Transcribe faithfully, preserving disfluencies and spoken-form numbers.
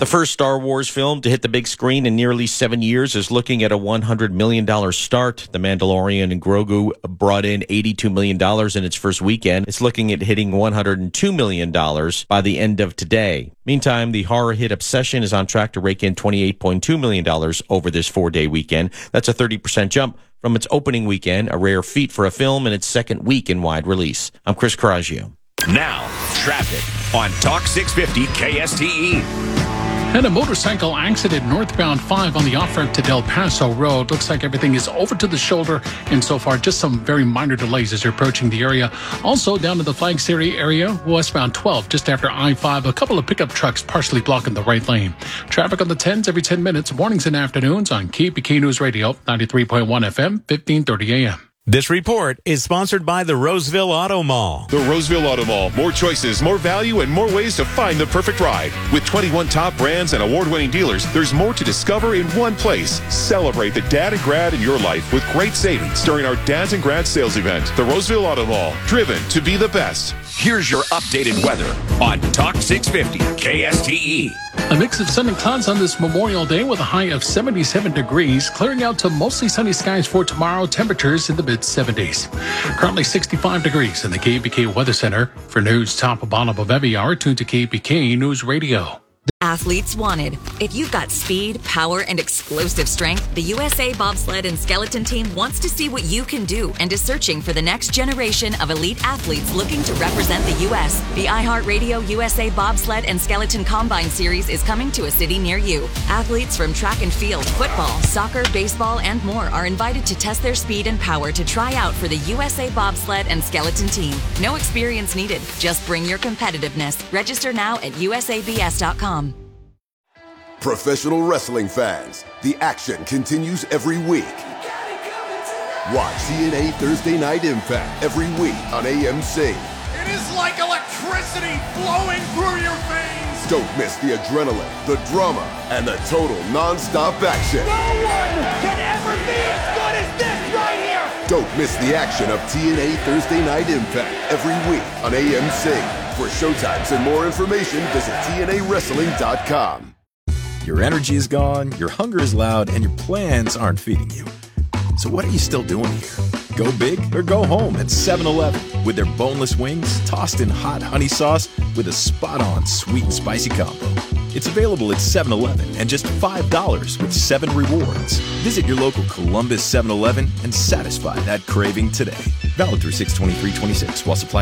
The first Star Wars film to hit the big screen in nearly seven years is looking at a one hundred million dollars start. The Mandalorian and Grogu brought in eighty-two million dollars in its first weekend. It's looking at hitting one hundred two million dollars by the end of today. Meantime, the horror hit Obsession is on track to rake in twenty-eight point two million dollars over this four-day weekend. That's a thirty percent jump from its opening weekend, a rare feat for a film in its second week in wide release. I'm Chris Coraggio. Now, traffic on Talk six fifty K S T E. And a motorcycle accident northbound five on the off-ramp to Del Paso Road. Looks like everything is over to the shoulder, and so far just some very minor delays as you're approaching the area. Also down to the Flag City area, westbound twelve, just after I five, a couple of pickup trucks partially blocking the right lane. Traffic on the tens every ten minutes, mornings and afternoons on K B K News Radio, ninety-three point one F M, fifteen thirty A M. This report is sponsored by the Roseville Auto Mall. The Roseville Auto Mall. More choices, more value, and more ways to find the perfect ride. With twenty-one top brands and award-winning dealers, there's more to discover in one place. Celebrate the dad and grad in your life with great savings during our Dads and Grad sales event. The Roseville Auto Mall. Driven to be the best. Here's your updated weather on Talk six fifty K S T E. A mix of sun and clouds on this Memorial Day with a high of seventy-seven degrees, clearing out to mostly sunny skies for tomorrow, temperatures in the mid seventies. Currently sixty-five degrees in the K B K Weather Center. For news top of bottom of every hour, tune to K B K News Radio. Athletes wanted. If you've got speed, power, and explosive strength, the U S A Bobsled and Skeleton Team wants to see what you can do and is searching for the next generation of elite athletes looking to represent the U S The iHeartRadio U S A Bobsled and Skeleton Combine Series is coming to a city near you. Athletes from track and field, football, soccer, baseball, and more are invited to test their speed and power to try out for the U S A Bobsled and Skeleton Team. No experience needed. Just bring your competitiveness. Register now at U S A B S dot com. Professional wrestling fans, the action continues every week. Watch T N A Thursday Night Impact every week on A M C. It is like electricity flowing through your veins. Don't miss the adrenaline, the drama, and the total non-stop action. No one can ever be as good as this right here. Don't miss the action of T N A Thursday Night Impact every week on A M C. For showtimes and more information, visit T N A wrestling dot com. Your energy is gone, your hunger is loud, and your plans aren't feeding you. So what are you still doing here? Go big or go home at seven eleven with their boneless wings tossed in hot honey sauce with a spot-on sweet and spicy combo. It's available at seven eleven and just five dollars with seven rewards. Visit your local Columbus seven eleven and satisfy that craving today. Valid through six twenty-three twenty-six while supply